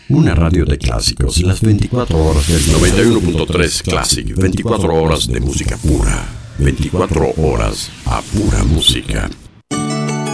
Una radio de clásicos, las 24 horas del 91.3 Classic, 24 horas de música pura, 24 horas a pura música.